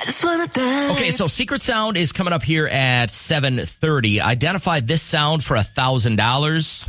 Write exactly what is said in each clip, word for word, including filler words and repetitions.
Just wanna dance. Okay, so Secret Sound is coming up here at seven thirty. Identify this sound for one thousand dollars.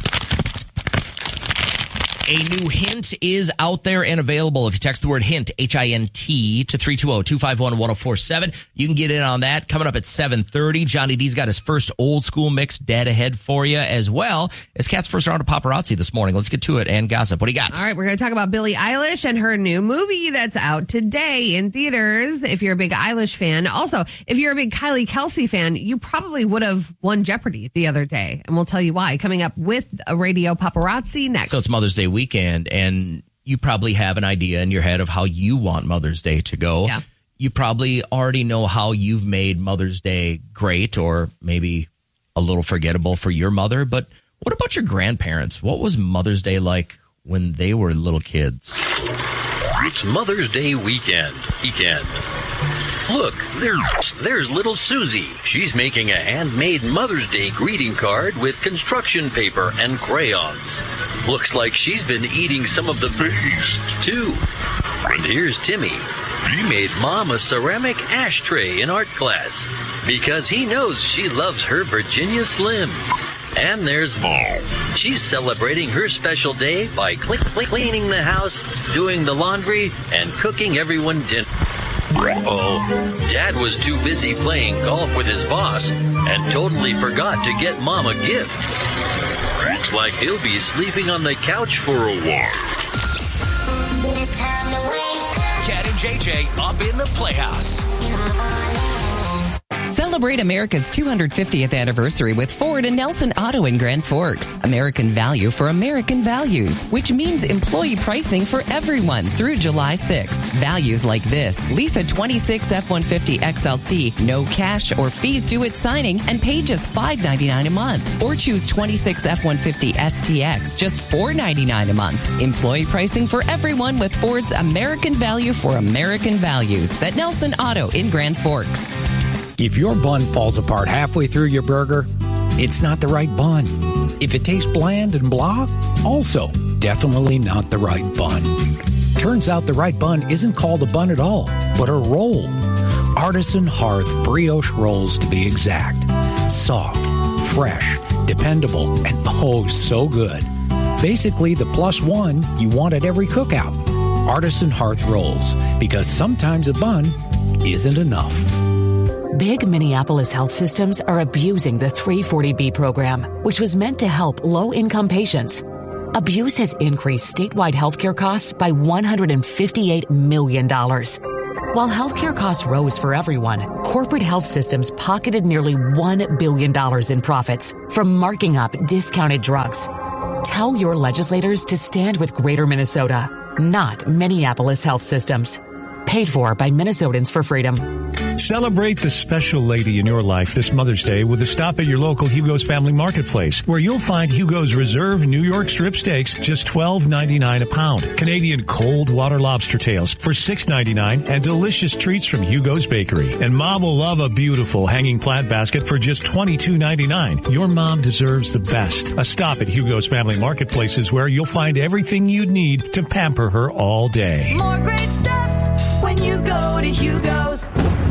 A new hint is out there and available. If you text the word hint, H I N T, to three two zero, two five one, one zero four seven, you can get in on that. Coming up at seven thirty, Johnny D's got his first old school mix dead ahead for you, as well as Kat's first round of paparazzi this morning. Let's get to it and gossip. What do you got? All right, we're going to talk about Billie Eilish and her new movie that's out today in theaters, if you're a big Eilish fan. Also, if you're a big Kylie Kelsey fan, you probably would have won Jeopardy the other day, and we'll tell you why. Coming up with a radio paparazzi next. So it's Mother's Day weekend, and you probably have an idea in your head of how you want Mother's Day to go. Yeah. You probably already know how you've made Mother's Day great, or maybe a little forgettable for your mother. But what about your grandparents? What was Mother's Day like when they were little kids? It's Mother's Day weekend. Weekend. Look, there's, there's little Susie. She's making a handmade Mother's Day greeting card with construction paper and crayons. Looks like she's been eating some of the best, too. And here's Timmy. He made Mom a ceramic ashtray in art class because he knows she loves her Virginia Slims. And there's Mom. She's celebrating her special day by cl- cl- cleaning the house, doing the laundry, and cooking everyone dinner. Oh, Dad was too busy playing golf with his boss and totally forgot to get Mom a gift. Looks like he'll be sleeping on the couch for a while. It's time to wake up. Cat and J J up in the Playhouse. Celebrate America's two hundred fiftieth anniversary with Ford and Nelson Auto in Grand Forks. American value for American values, which means employee pricing for everyone through July sixth. Values like this: lease a twenty-six F one fifty X L T, no cash or fees due at signing, and pay just five ninety-nine a month. Or choose twenty-six F one fifty S T X, just four ninety-nine a month. Employee pricing for everyone with Ford's American value for American values. That Nelson Auto in Grand Forks. If your bun falls apart halfway through your burger, it's not the right bun. If it tastes bland and blah, also definitely not the right bun. Turns out the right bun isn't called a bun at all, but a roll. Artisan Hearth brioche rolls, to be exact. Soft, fresh, dependable, and oh so good. Basically the plus one you want at every cookout. Artisan Hearth rolls, because sometimes a bun isn't enough. Big Minneapolis health systems are abusing the three forty B program, which was meant to help low-income patients. Abuse has increased statewide healthcare costs by one hundred fifty-eight million dollars. While healthcare costs rose for everyone, corporate health systems pocketed nearly one billion dollars in profits from marking up discounted drugs. Tell your legislators to stand with Greater Minnesota, not Minneapolis health systems. Paid for by Minnesotans for Freedom. Celebrate the special lady in your life this Mother's Day with a stop at your local Hugo's Family Marketplace, where you'll find Hugo's Reserve New York strip steaks just twelve ninety-nine a pound, Canadian cold water lobster tails for six ninety-nine, and delicious treats from Hugo's Bakery. And Mom will love a beautiful hanging plant basket for just twenty-two ninety-nine. Your mom deserves the best. A stop at Hugo's Family Marketplace is where you'll find everything you'd need to pamper her all day. More great stuff when you go to Hugo's.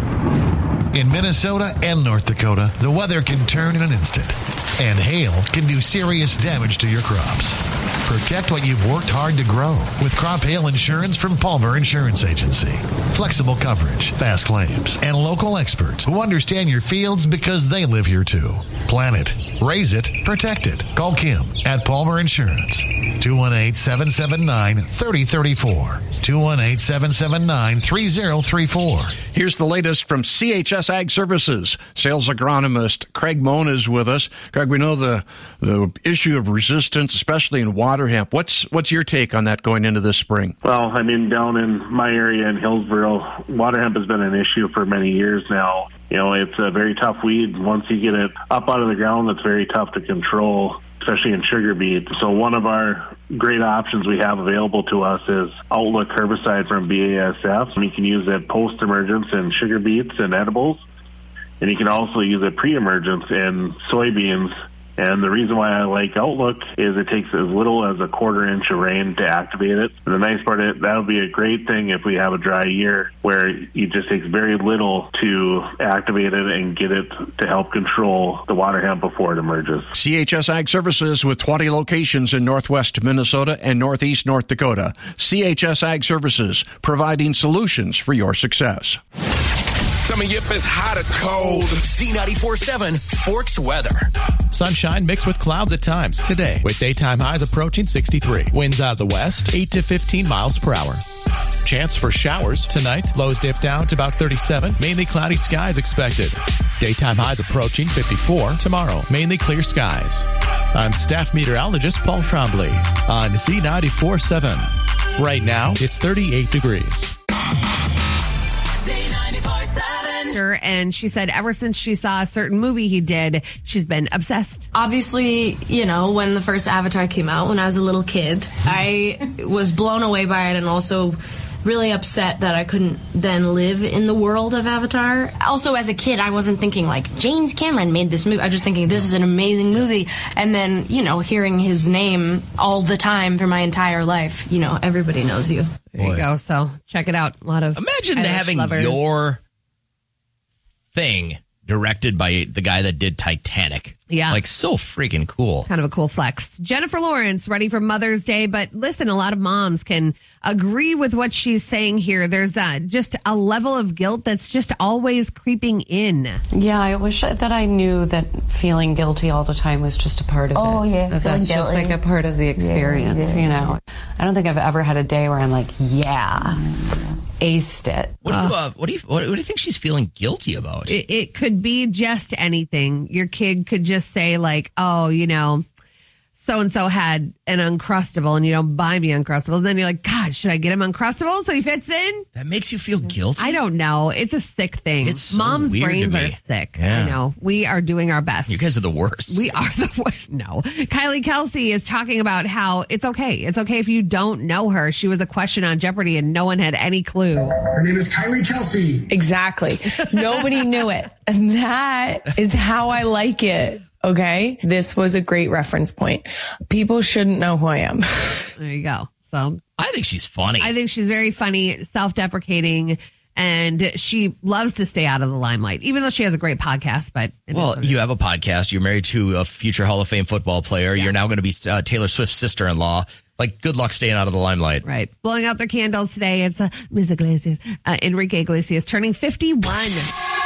In Minnesota and North Dakota, the weather can turn in an instant, and hail can do serious damage to your crops. Protect what you've worked hard to grow with crop hail insurance from Palmer Insurance Agency. Flexible coverage, fast claims, and local experts who understand your fields because they live here too. Plan it, raise it, protect it. Call Kim at Palmer Insurance. two one eight, seven seven nine, three zero three four. two one eight, seven seven nine, three zero three four. Here's the latest from C H S Ag Services. Sales agronomist Craig Moan is with us. Craig, we know the the issue of resistance, especially in water hemp. What's what's your take on that going into this spring? Well, I mean, down in my area in Hillsboro, water hemp has been an issue for many years now. You know, it's a very tough weed. Once you get it up out of the ground, it's very tough to control, especially in sugar beet. So one of our great options we have available to us is Outlook herbicide from B A S F. And you can use it post-emergence in sugar beets and edibles. And you can also use it pre-emergence in soybeans And the reason why I like Outlook is it takes as little as a quarter inch of rain to activate it. And the nice part is that would be a great thing if we have a dry year where it just takes very little to activate it and get it to help control the water hemp before it emerges. C H S Ag Services with twenty locations in northwest Minnesota and northeast North Dakota. C H S Ag Services, providing solutions for your success. Tell me if it's hot or cold. Z ninety-four point seven Forks weather. Sunshine mixed with clouds at times today, with daytime highs approaching sixty-three. Winds out of the west, eight to fifteen miles per hour. Chance for showers tonight. Lows dip down to about thirty-seven. Mainly cloudy skies expected. Daytime highs approaching fifty-four. Tomorrow, mainly clear skies. I'm staff meteorologist Paul Trombley on Z ninety-four point seven. Right now, it's thirty-eight degrees. And she said ever since she saw a certain movie he did, she's been obsessed. Obviously, you know, when the first Avatar came out, when I was a little kid, I was blown away by it and also really upset that I couldn't then live in the world of Avatar. Also, as a kid, I wasn't thinking, like, James Cameron made this movie. I was just thinking, this is an amazing movie. And then, you know, hearing his name all the time for my entire life, you know, everybody knows you. There you go. So check it out. A lot of Imagine Irish having lovers. your thing directed by the guy that did Titanic. Yeah. Like, so freaking cool. Kind of a cool flex. Jennifer Lawrence, ready for Mother's Day. But listen, a lot of moms can agree with what she's saying here. There's uh, just a level of guilt that's just always creeping in. Yeah, I wish that I knew that feeling guilty all the time was just a part of it. Oh, yeah. That that's just like a part of the experience, yeah, yeah, you know. yeah. I don't think I've ever had a day where I'm like, yeah, aced it. What do you, uh, what do you, what, what do you think she's feeling guilty about? It, it could be just anything. Your kid could just say like, oh, you know, so-and-so had an Uncrustable and you don't buy me Uncrustables. Then you're like, God, should I get him Uncrustables so he fits in? That makes you feel guilty? I don't know. It's a sick thing. It's so Mom's weird to brains me. are sick. Yeah. I know. We are doing our best. You guys are the worst. We are the worst. No. Kylie Kelsey is talking about how it's okay. It's okay if you don't know her. She was a question on Jeopardy and no one had any clue. Her name is Kylie Kelsey. Exactly. Nobody knew it. And that is how I like it. Okay. This was a great reference point. People shouldn't know who I am. There you go. So I think she's funny. I think she's very funny, self-deprecating, and she loves to stay out of the limelight, even though she has a great podcast. But it Well, is what it you is. have a podcast. You're married to a future Hall of Fame football player. You're now going to be uh, Taylor Swift's sister-in-law. Like, good luck staying out of the limelight. Right. Blowing out their candles today. It's uh, Miz Iglesias, uh, Enrique Iglesias, turning fifty-one.